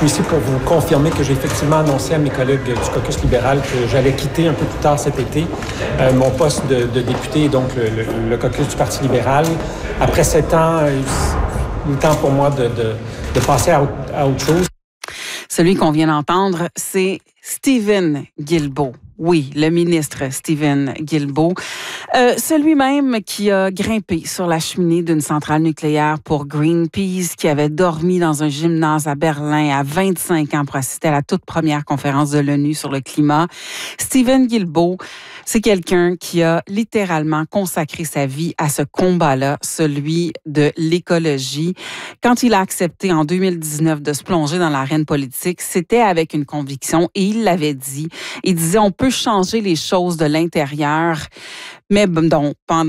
suis ici pour vous confirmer que j'ai effectivement annoncé à mes collègues du caucus libéral que j'allais quitter un peu plus tard cet été mon poste de député et donc le caucus du Parti libéral. Après 7 ans, il est temps pour moi de passer à autre chose. Celui qu'on vient d'entendre, c'est Steven Guilbeault. Oui, le ministre Steven Guilbeault. Celui-même qui a grimpé sur la cheminée d'une centrale nucléaire pour Greenpeace, qui avait dormi dans un gymnase à Berlin à 25 ans pour assister à la toute première conférence de l'ONU sur le climat. Steven Guilbeault, c'est quelqu'un qui a littéralement consacré sa vie à ce combat-là, celui de l'écologie. Quand il a accepté en 2019 de se plonger dans l'arène politique, c'était avec une conviction et il l'avait dit. Il disait, on peut changer les choses de l'intérieur, mais pendant